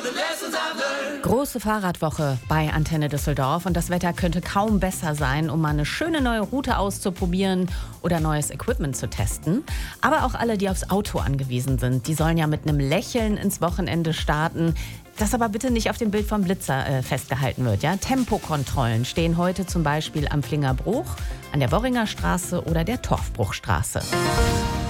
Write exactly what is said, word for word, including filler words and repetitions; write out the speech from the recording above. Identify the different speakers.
Speaker 1: Große Fahrradwoche bei Antenne Düsseldorf und das Wetter könnte kaum besser sein, um mal eine schöne neue Route auszuprobieren oder neues Equipment zu testen. Aber auch alle, die aufs Auto angewiesen sind, die sollen ja mit einem Lächeln ins Wochenende starten. Das aber bitte nicht auf dem Bild vom Blitzer äh, festgehalten wird. Ja? Tempokontrollen stehen heute zum Beispiel am Flingerbruch, an der Worringer Straße oder der Torfbruchstraße.